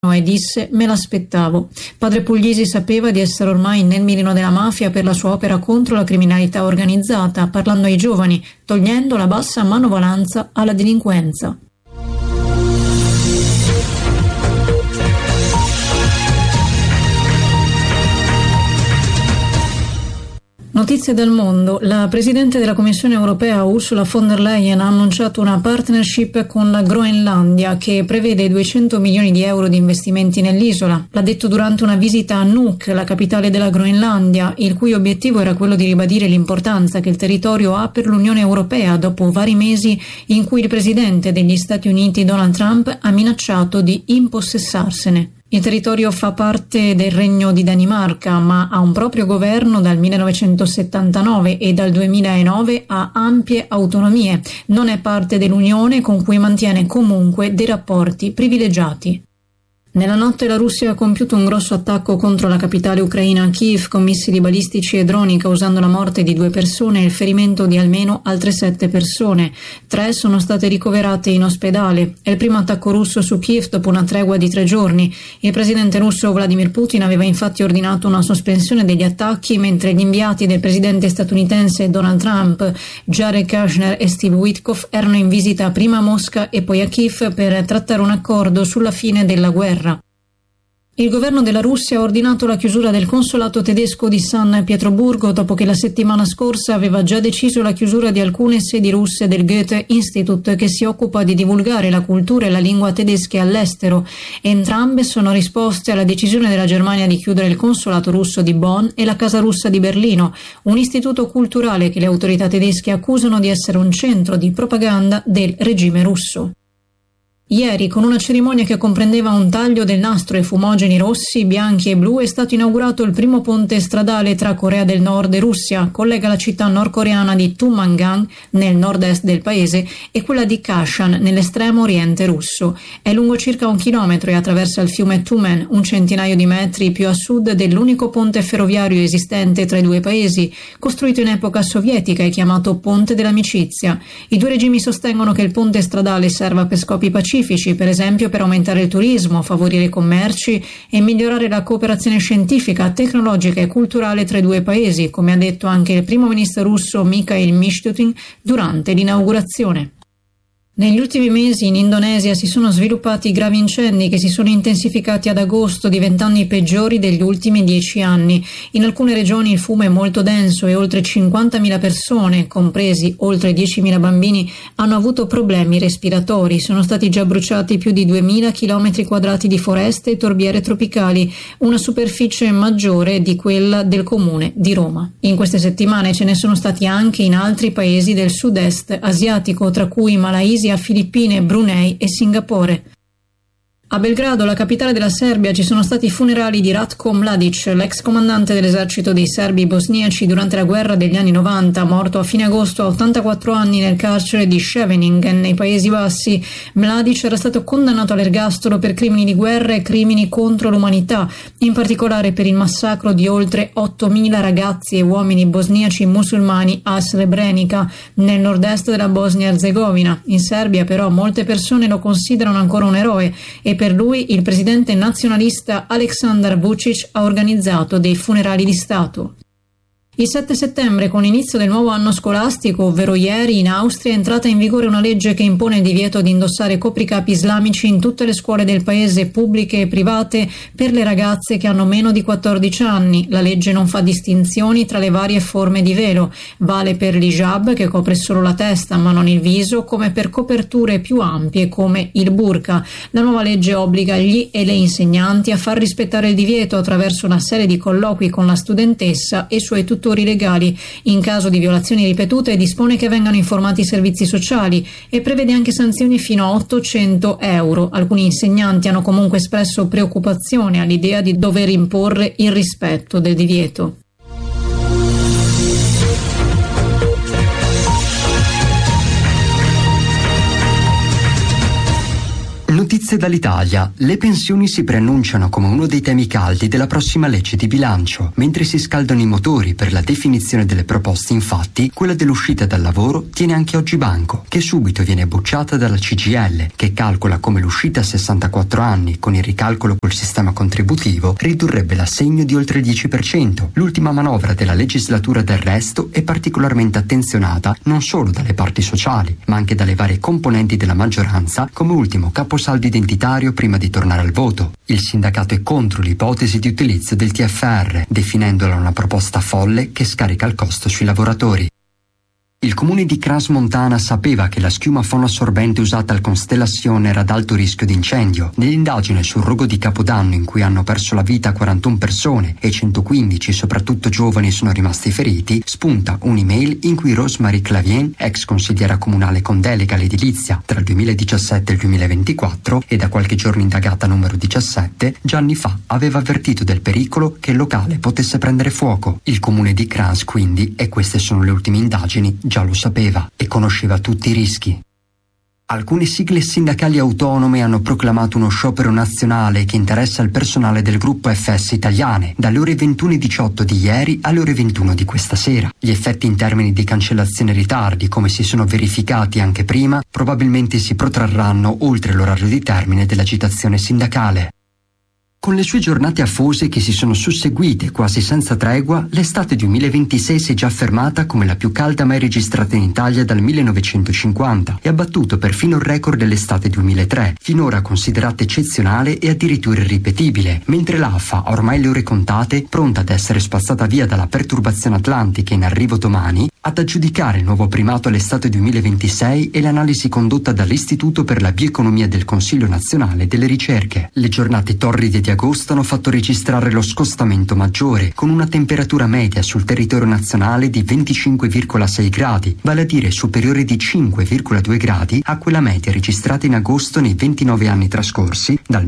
e disse: me l'aspettavo. Padre Puglisi sapeva di essere ormai nel mirino della mafia per la sua opera contro la criminalità organizzata, parlando ai giovani, togliendo la bassa manovalanza alla delinquenza. Notizie dal mondo. La Presidente della Commissione europea Ursula von der Leyen ha annunciato una partnership con la Groenlandia che prevede 200 milioni di euro di investimenti nell'isola. L'ha detto durante una visita a Nuuk, la capitale della Groenlandia, il cui obiettivo era quello di ribadire l'importanza che il territorio ha per l'Unione Europea dopo vari mesi in cui il Presidente degli Stati Uniti Donald Trump ha minacciato di impossessarsene. Il territorio fa parte del Regno di Danimarca, ma ha un proprio governo dal 1979 e dal 2009 ha ampie autonomie. Non è parte dell'Unione, con cui mantiene comunque dei rapporti privilegiati. Nella notte la Russia ha compiuto un grosso attacco contro la capitale ucraina Kiev con missili balistici e droni, causando la morte di 2 persone e il ferimento di almeno altre 7 persone. 3 sono state ricoverate in ospedale. È il primo attacco russo su Kiev dopo una tregua di 3 giorni. Il presidente russo Vladimir Putin aveva infatti ordinato una sospensione degli attacchi, mentre gli inviati del presidente statunitense Donald Trump, Jared Kushner e Steve Witkoff, erano in visita prima a Mosca e poi a Kiev per trattare un accordo sulla fine della guerra. Il governo della Russia ha ordinato la chiusura del consolato tedesco di San Pietroburgo dopo che la settimana scorsa aveva già deciso la chiusura di alcune sedi russe del Goethe Institut, che si occupa di divulgare la cultura e la lingua tedesche all'estero. Entrambe sono risposte alla decisione della Germania di chiudere il consolato russo di Bonn e la Casa Russa di Berlino, un istituto culturale che le autorità tedesche accusano di essere un centro di propaganda del regime russo. Ieri, con una cerimonia che comprendeva un taglio del nastro e fumogeni rossi, bianchi e blu, è stato inaugurato il primo ponte stradale tra Corea del Nord e Russia. Collega la città nordcoreana di Tumangang, nel nord-est del paese, e quella di Kashan, nell'estremo oriente russo. È lungo circa 1 chilometro e attraversa il fiume Tumen, un centinaio di metri più a sud dell'unico ponte ferroviario esistente tra i 2 paesi, costruito in epoca sovietica e chiamato Ponte dell'Amicizia. I 2 regimi sostengono che il ponte stradale serva per scopi pacifici, per esempio per aumentare il turismo, favorire i commerci e migliorare la cooperazione scientifica, tecnologica e culturale tra i 2 paesi, come ha detto anche il primo ministro russo Mikhail Mishustin durante l'inaugurazione. Negli ultimi mesi in Indonesia si sono sviluppati gravi incendi che si sono intensificati ad agosto, diventando i peggiori degli ultimi 10 anni. In alcune regioni il fumo è molto denso e oltre 50.000 persone, compresi oltre 10.000 bambini, hanno avuto problemi respiratori. Sono stati già bruciati più di 2.000 km² di foreste e torbiere tropicali, una superficie maggiore di quella del comune di Roma. In queste settimane ce ne sono stati anche in altri paesi del sud-est asiatico, tra cui Malaysia, Filippine, Brunei e Singapore. A Belgrado, la capitale della Serbia, ci sono stati i funerali di Ratko Mladic, l'ex comandante dell'esercito dei serbi bosniaci durante la guerra degli anni 90, morto a fine agosto a 84 anni nel carcere di Scheveningen, nei Paesi Bassi. Mladic era stato condannato all'ergastolo per crimini di guerra e crimini contro l'umanità, in particolare per il massacro di oltre 8.000 ragazzi e uomini bosniaci musulmani a Srebrenica, nel nord-est della Bosnia-Herzegovina. In Serbia, però, molte persone lo considerano ancora un eroe e per lui il presidente nazionalista Aleksandar Vučić ha organizzato dei funerali di Stato. Il 7 settembre, con l'inizio del nuovo anno scolastico, ovvero ieri, in Austria è entrata in vigore una legge che impone il divieto di indossare copricapi islamici in tutte le scuole del paese, pubbliche e private, per le ragazze che hanno meno di 14 anni. La legge non fa distinzioni tra le varie forme di velo. Vale per l'hijab, che copre solo la testa ma non il viso, come per coperture più ampie come il burqa. La nuova legge obbliga gli e le insegnanti a far rispettare il divieto attraverso una serie di colloqui con la studentessa e i suoi tutori legali. In caso di violazioni ripetute dispone che vengano informati i servizi sociali e prevede anche sanzioni fino a 800 euro. Alcuni insegnanti hanno comunque espresso preoccupazione all'idea di dover imporre il rispetto del divieto. Notizie Notizie dall'Italia. Le pensioni si preannunciano come uno dei temi caldi della prossima legge di bilancio. Mentre si scaldano i motori per la definizione delle proposte, infatti, quella dell'uscita dal lavoro tiene anche oggi banco, che subito viene bocciata dalla CGIL, che calcola come l'uscita a 64 anni con il ricalcolo col sistema contributivo ridurrebbe l'assegno di oltre il 10%. L'ultima manovra della legislatura, del resto, è particolarmente attenzionata non solo dalle parti sociali, ma anche dalle varie componenti della maggioranza, come ultimo caposaldo identitario prima di tornare al voto. Il sindacato è contro l'ipotesi di utilizzo del TFR, definendola una proposta folle che scarica il costo sui lavoratori. Il comune di Crans-Montana sapeva che la schiuma fonoassorbente usata al Constellation era ad alto rischio di incendio. Nell'indagine sul rogo di Capodanno, in cui hanno perso la vita 41 persone e 115, soprattutto giovani, sono rimasti feriti, spunta un'email in cui Rosemary Clavien, ex consigliera comunale con delega all'edilizia tra il 2017 e il 2024 e da qualche giorno indagata numero 17, già anni fa aveva avvertito del pericolo che il locale potesse prendere fuoco. Il comune di Crans, quindi, e queste sono le ultime indagini, già lo sapeva e conosceva tutti i rischi. Alcune sigle sindacali autonome hanno proclamato uno sciopero nazionale che interessa il personale del gruppo FS Italiane, dalle ore 21:18 di ieri alle ore 21 di questa sera. Gli effetti in termini di cancellazione e ritardi, come si sono verificati anche prima, probabilmente si protrarranno oltre l'orario di termine dell'agitazione sindacale. Con le sue giornate afose che si sono susseguite quasi senza tregua, l'estate 2026 si è già affermata come la più calda mai registrata in Italia dal 1950 e ha battuto perfino il record dell'estate 2003, finora considerata eccezionale e addirittura irripetibile, mentre l'AFA ha ormai le ore contate, pronta ad essere spazzata via dalla perturbazione atlantica in arrivo domani, ad aggiudicare il nuovo primato all'estate 2026 e l'analisi condotta dall'Istituto per la Bioeconomia del Consiglio Nazionale delle Ricerche. Le giornate torride di agosto hanno fatto registrare lo scostamento maggiore, con una temperatura media sul territorio nazionale di 25,6 gradi, vale a dire superiore di 5,2 gradi a quella media registrata in agosto nei 29 anni trascorsi dal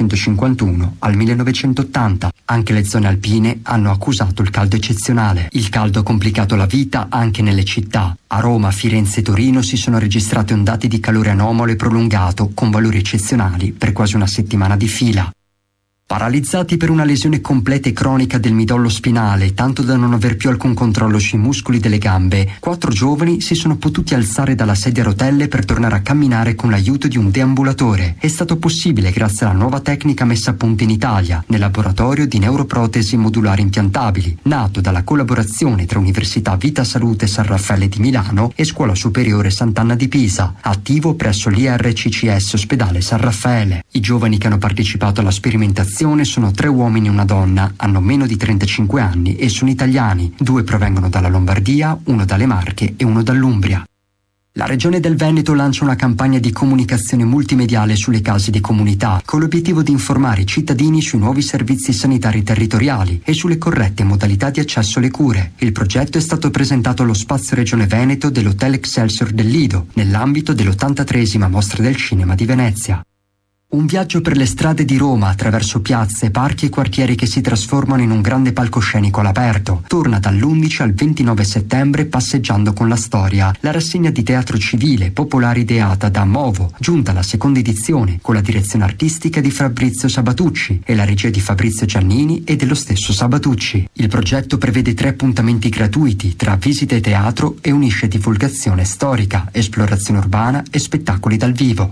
1951 al 1980. Anche le zone alpine hanno accusato il caldo eccezionale. Il caldo ha complicato la vita anche nelle città. A Roma, Firenze e Torino si sono registrate ondate di calore anomalo e prolungato con valori eccezionali per quasi una settimana di fila. Paralizzati per una lesione completa e cronica del midollo spinale, tanto da non aver più alcun controllo sui muscoli delle gambe, 4 giovani si sono potuti alzare dalla sedia a rotelle per tornare a camminare con l'aiuto di un deambulatore. È stato possibile grazie alla nuova tecnica messa a punto in Italia, nel laboratorio di neuroprotesi modulari impiantabili, nato dalla collaborazione tra Università Vita Salute San Raffaele di Milano e Scuola Superiore Sant'Anna di Pisa, attivo presso l'IRCCS Ospedale San Raffaele. I giovani che hanno partecipato alla sperimentazione sono 3 uomini e una donna, hanno meno di 35 anni e sono italiani. 2 provengono dalla Lombardia, 1 dalle Marche e 1 dall'Umbria. La Regione del Veneto lancia una campagna di comunicazione multimediale sulle case di comunità, con l'obiettivo di informare i cittadini sui nuovi servizi sanitari territoriali e sulle corrette modalità di accesso alle cure. Il progetto è stato presentato allo Spazio Regione Veneto dell'Hotel Excelsior del Lido, nell'ambito dell'83esima Mostra del Cinema di Venezia. Un viaggio per le strade di Roma attraverso piazze, parchi e quartieri che si trasformano in un grande palcoscenico all'aperto. Torna dall'11 al 29 settembre Passeggiando con la storia, la rassegna di teatro civile popolare ideata da Movo, giunta alla seconda edizione con la direzione artistica di Fabrizio Sabatucci e la regia di Fabrizio Giannini e dello stesso Sabatucci. Il progetto prevede 3 appuntamenti gratuiti tra visite teatro e unisce divulgazione storica, esplorazione urbana e spettacoli dal vivo.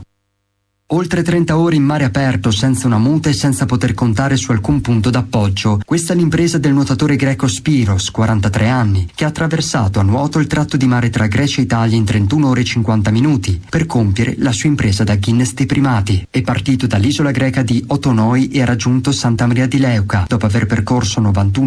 Oltre 30 ore in mare aperto, senza una muta e senza poter contare su alcun punto d'appoggio. Questa è l'impresa del nuotatore greco Spiros, 43 anni, che ha attraversato a nuoto il tratto di mare tra Grecia e Italia in 31 ore e 50 minuti per compiere la sua impresa da Guinness dei primati. È partito dall'isola greca di Otonoi e ha raggiunto Santa Maria di Leuca, dopo aver percorso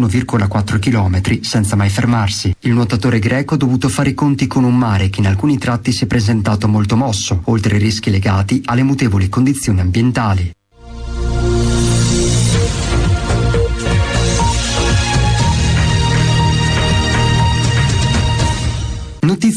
91,4 km senza mai fermarsi. Il nuotatore greco ha dovuto fare i conti con un mare che in alcuni tratti si è presentato molto mosso, oltre ai rischi legati alle mutevoli condizioni ambientali. Notizie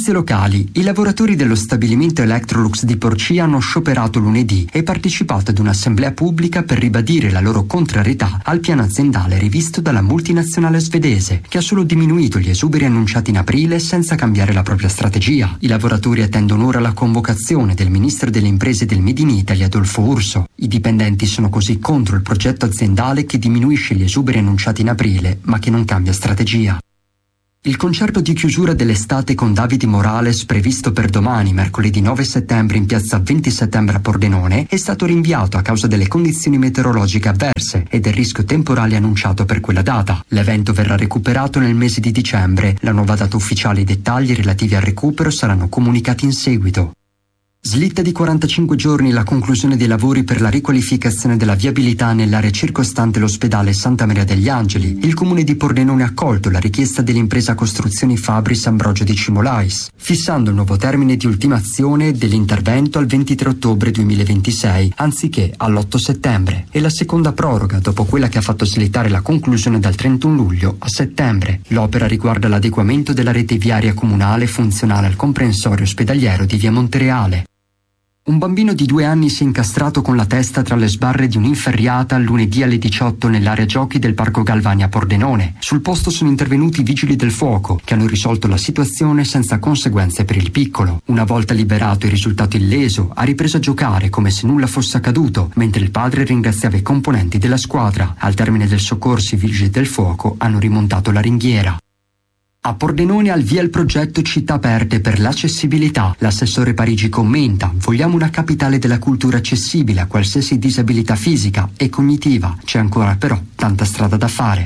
Notizie locali. I lavoratori dello stabilimento Electrolux di Porcia hanno scioperato lunedì e partecipato ad un'assemblea pubblica per ribadire la loro contrarietà al piano aziendale rivisto dalla multinazionale svedese, che ha solo diminuito gli esuberi annunciati in aprile senza cambiare la propria strategia. I lavoratori attendono ora la convocazione del ministro delle imprese del Made in Italy, Adolfo Urso. I dipendenti sono così contro il progetto aziendale che diminuisce gli esuberi annunciati in aprile, ma che non cambia strategia. Il concerto di chiusura dell'estate con Davide Morales, previsto per domani, mercoledì 9 settembre in piazza 20 settembre a Pordenone, è stato rinviato a causa delle condizioni meteorologiche avverse e del rischio temporale annunciato per quella data. L'evento verrà recuperato nel mese di dicembre. La nuova data ufficiale e i dettagli relativi al recupero saranno comunicati in seguito. Slitta di 45 giorni la conclusione dei lavori per la riqualificazione della viabilità nell'area circostante l'ospedale Santa Maria degli Angeli. Il comune di Pordenone ha accolto la richiesta dell'impresa Costruzioni Fabris Ambrogio di Cimolais, fissando il nuovo termine di ultimazione dell'intervento al 23 ottobre 2026, anziché all'8 settembre, e la seconda proroga dopo quella che ha fatto slittare la conclusione dal 31 luglio a settembre. L'opera riguarda l'adeguamento della rete viaria comunale funzionale al comprensorio ospedaliero di via Montereale. Un bambino di 2 anni si è incastrato con la testa tra le sbarre di un'inferriata lunedì alle 18 nell'area giochi del Parco Galvani a Pordenone. Sul posto sono intervenuti i vigili del fuoco, che hanno risolto la situazione senza conseguenze per il piccolo. Una volta liberato e risultato illeso, ha ripreso a giocare come se nulla fosse accaduto, mentre il padre ringraziava i componenti della squadra. Al termine del soccorso, i vigili del fuoco hanno rimontato la ringhiera. A Pordenone al via il progetto Città Aperte per l'accessibilità. L'assessore Parigi commenta: vogliamo una capitale della cultura accessibile a qualsiasi disabilità fisica e cognitiva. C'è ancora però tanta strada da fare.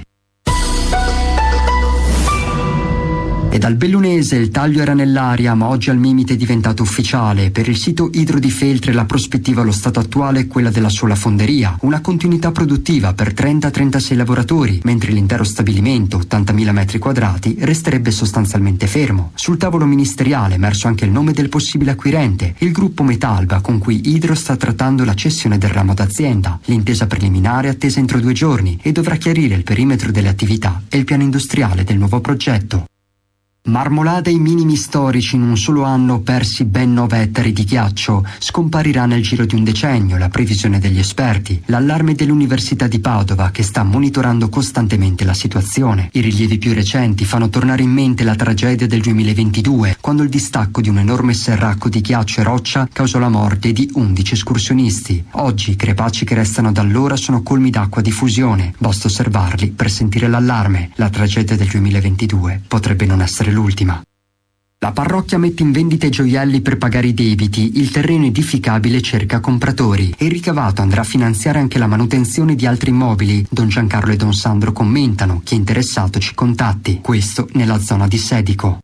E dal Bellunese il taglio era nell'aria, ma oggi al Mimit è diventato ufficiale. Per il sito Idro di Feltre la prospettiva allo stato attuale è quella della sola fonderia, una continuità produttiva per 30-36 lavoratori, mentre l'intero stabilimento, 80.000 metri quadrati, resterebbe sostanzialmente fermo. Sul tavolo ministeriale è emerso anche il nome del possibile acquirente, il gruppo Metalba, con cui Idro sta trattando la cessione del ramo d'azienda. L'intesa preliminare è attesa entro 2 giorni e dovrà chiarire il perimetro delle attività e il piano industriale del nuovo progetto. Marmolada ai minimi storici in un solo anno persi ben 9 ettari di ghiaccio. Scomparirà nel giro di un decennio, la previsione degli esperti. L'allarme dell'Università di Padova, che sta monitorando costantemente la situazione. I rilievi più recenti fanno tornare in mente la tragedia del 2022, quando il distacco di un enorme serracco di ghiaccio e roccia causò la morte di 11 escursionisti. Oggi i crepacci che restano da allora sono colmi d'acqua di fusione. Basta osservarli per sentire l'allarme. La tragedia del 2022 potrebbe non essere l'ultima. La parrocchia mette in vendita i gioielli per pagare i debiti, il terreno edificabile cerca compratori e il ricavato andrà a finanziare anche la manutenzione di altri immobili. Don Giancarlo e Don Sandro commentano: chi è interessato ci contatti, questo nella zona di Sedico.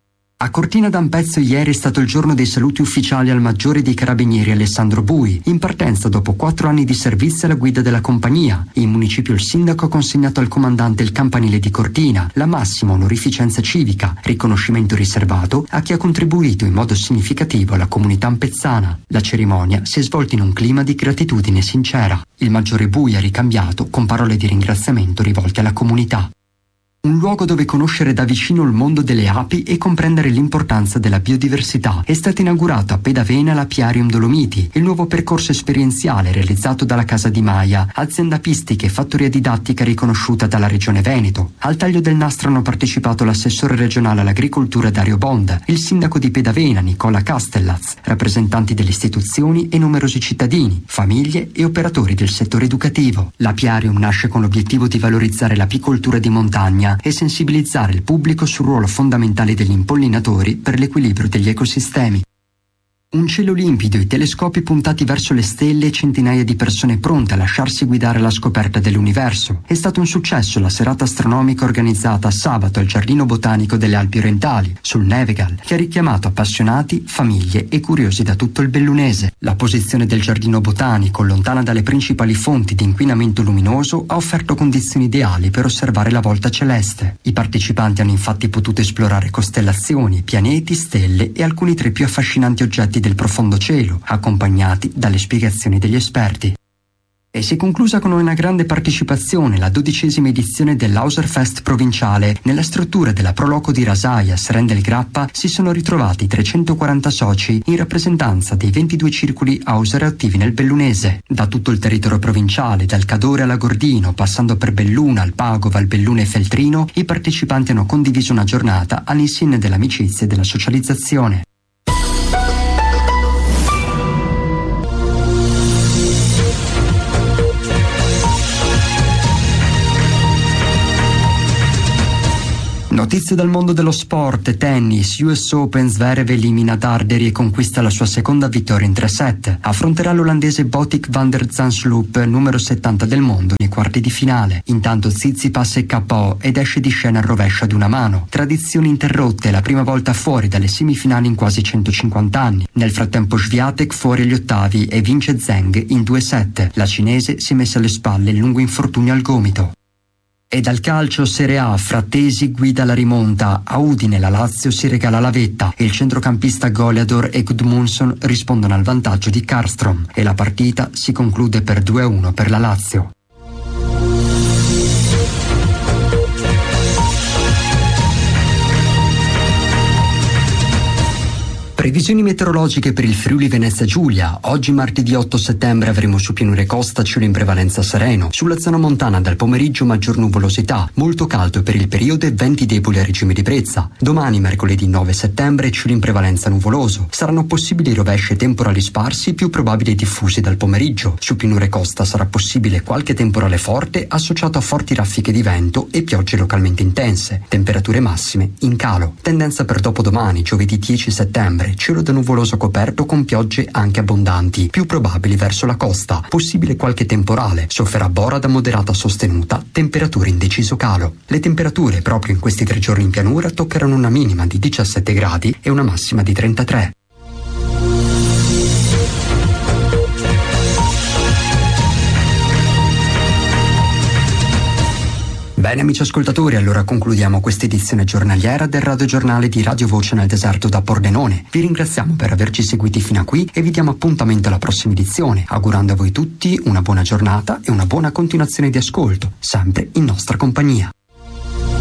A Cortina d'Ampezzo ieri è stato il giorno dei saluti ufficiali al maggiore dei carabinieri Alessandro Bui, in partenza dopo 4 anni di servizio alla guida della compagnia. In municipio il sindaco ha consegnato al comandante il campanile di Cortina, la massima onorificenza civica, riconoscimento riservato a chi ha contribuito in modo significativo alla comunità ampezzana. La cerimonia si è svolta in un clima di gratitudine sincera. Il maggiore Bui ha ricambiato con parole di ringraziamento rivolte alla comunità. Un luogo dove conoscere da vicino il mondo delle api e comprendere l'importanza della biodiversità. È stato inaugurato a Pedavena l'Apiarium Dolomiti, il nuovo percorso esperienziale realizzato dalla Casa di Maia, azienda apistica e fattoria didattica riconosciuta dalla Regione Veneto. Al taglio del nastro hanno partecipato l'assessore regionale all'agricoltura Dario Bond, il sindaco di Pedavena Nicola Castellaz, rappresentanti delle istituzioni e numerosi cittadini, famiglie e operatori del settore educativo. L'Apiarium nasce con l'obiettivo di valorizzare l'apicoltura di montagna e sensibilizzare il pubblico sul ruolo fondamentale degli impollinatori per l'equilibrio degli ecosistemi. Un cielo limpido, i telescopi puntati verso le stelle e centinaia di persone pronte a lasciarsi guidare alla scoperta dell'universo. È stato un successo la serata astronomica organizzata sabato al Giardino Botanico delle Alpi Orientali, sul Nevegal, che ha richiamato appassionati, famiglie e curiosi da tutto il bellunese. La posizione del Giardino Botanico, lontana dalle principali fonti di inquinamento luminoso, ha offerto condizioni ideali per osservare la volta celeste. I partecipanti hanno infatti potuto esplorare costellazioni, pianeti, stelle e alcuni tra i più affascinanti oggetti del profondo cielo, accompagnati dalle spiegazioni degli esperti. E si è conclusa con una grande partecipazione la 12ª edizione dell'Hauserfest provinciale. Nella struttura della Proloco di Rasaia, Seren del Grappa, si sono ritrovati 340 soci in rappresentanza dei 22 circoli Hauser attivi nel bellunese. Da tutto il territorio provinciale, dal Cadore all'Agordino, passando per Belluna, Alpagova, Albelluna e Feltrino, i partecipanti hanno condiviso una giornata all'insegna dell'amicizia e della socializzazione. Notizie dal mondo dello sport, tennis, US Open, Zverev elimina Darderi e conquista la sua seconda vittoria in 3 set. Affronterà l'olandese Botic van der Zandschulp, numero 70 del mondo, nei quarti di finale. Intanto Tsitsipas è KO ed esce di scena al rovescio ad una mano. Tradizioni interrotte, la prima volta fuori dalle semifinali in quasi 150 anni. Nel frattempo Swiatek fuori agli ottavi e vince Zheng in 2 set. La cinese si è messa alle spalle il lungo infortunio al gomito. E dal calcio Serie A, Frattesi guida la rimonta, a Udine la Lazio si regala la vetta e il centrocampista Goliador e Gudmundsson rispondono al vantaggio di Karlstrom e la partita si conclude per 2-1 per la Lazio. Previsioni meteorologiche per il Friuli Venezia Giulia. Oggi martedì 8 settembre avremo su pianure costa cielo in prevalenza sereno. Sulla zona montana dal pomeriggio maggior nuvolosità, molto caldo per il periodo e venti deboli a regime di brezza. Domani mercoledì 9 settembre cielo in prevalenza nuvoloso. Saranno possibili rovesci e temporali sparsi, più probabili e diffusi dal pomeriggio. Su pianure costa sarà possibile qualche temporale forte associato a forti raffiche di vento e piogge localmente intense. Temperature massime in calo. Tendenza per dopodomani, giovedì 10 settembre. Cielo da nuvoloso coperto con piogge anche abbondanti, più probabili verso la costa, possibile qualche temporale, sofferà bora da moderata sostenuta, temperature in deciso calo. Le temperature proprio in questi 3 giorni in pianura toccheranno una minima di 17 gradi e una massima di 33. Bene amici ascoltatori, allora concludiamo questa edizione giornaliera del radiogiornale di Radio Voce nel deserto da Pordenone. Vi ringraziamo per averci seguiti fino a qui e vi diamo appuntamento alla prossima edizione, augurando a voi tutti una buona giornata e una buona continuazione di ascolto, sempre in nostra compagnia.